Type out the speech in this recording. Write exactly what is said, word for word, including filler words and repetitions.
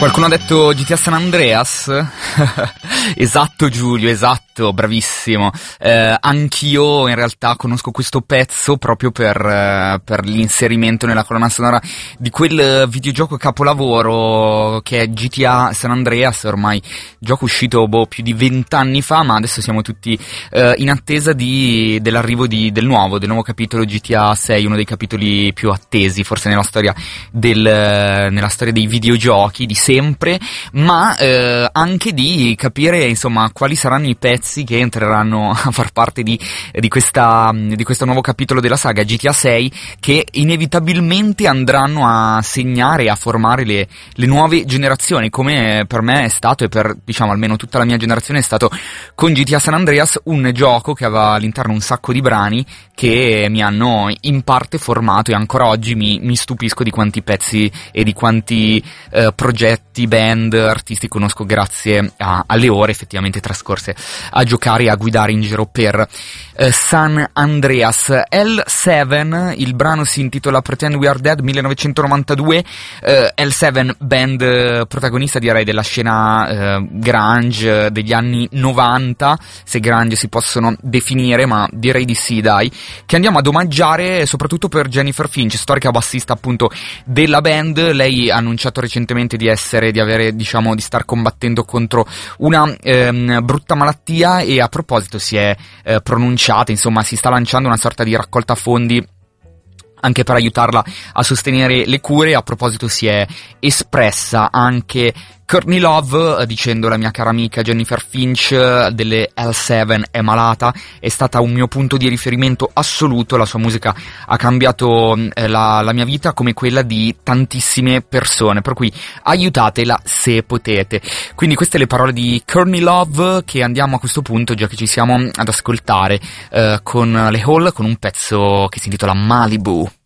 Qualcuno ha detto G T A San Andreas? Esatto Giulio, esatto, bravissimo. Eh, anch'io in realtà conosco questo pezzo proprio per, eh, per l'inserimento nella colonna sonora di quel videogioco capolavoro che è G T A San Andreas, ormai gioco uscito boh, più di vent'anni fa, ma adesso siamo tutti eh, in attesa di, dell'arrivo di, del nuovo, del nuovo capitolo G T A sei, uno dei capitoli più attesi forse nella storia del, nella storia dei videogiochi di sempre, ma eh, anche di capire insomma quali saranno i pezzi che entreranno a far parte di, di, questa, di questo nuovo capitolo della saga G T A sei, che inevitabilmente andranno a segnare e a formare le, le nuove generazioni, come per me è stato, e per diciamo almeno tutta la mia generazione è stato con G T A San Andreas, un gioco che aveva all'interno un sacco di brani che mi hanno in parte formato, e ancora oggi mi, mi stupisco di quanti pezzi e di quanti eh, progetti, band, artisti conosco grazie a, alle ore effettivamente trascorse a giocare e a guidare in giro per eh, San Andreas. L sette, il brano si intitola Pretend We Are Dead millenovecentonovantadue, eh, L sette band eh, protagonista direi della scena eh, grunge degli anni novanta, se grunge si possono definire, ma direi di sì dai, che andiamo ad omaggiare soprattutto per Jennifer Finch, storica bassista appunto della band. Lei ha annunciato recentemente di essere, di avere, diciamo, di star combattendo contro una ehm, brutta malattia, e a proposito si è eh, pronunciata, insomma si sta lanciando una sorta di raccolta fondi anche per aiutarla a sostenere le cure. A proposito si è espressa anche Courtney Love dicendo: la mia cara amica Jennifer Finch delle L sette è malata, è stata un mio punto di riferimento assoluto, la sua musica ha cambiato eh, la, la mia vita come quella di tantissime persone, per cui aiutatela se potete. Quindi queste le parole di Courtney Love, che andiamo a questo punto, già che ci siamo, ad ascoltare eh, con le Hall, con un pezzo che si intitola Malibu.